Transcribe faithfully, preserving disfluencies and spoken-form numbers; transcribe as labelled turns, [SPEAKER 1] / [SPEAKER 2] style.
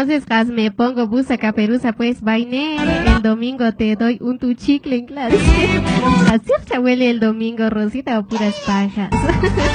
[SPEAKER 1] entonces, Cas, me pongo busa caperuza, pues, vaine. El domingo te doy un tu chicle en clase. Así se huele el domingo, Rosita, o puras pajas.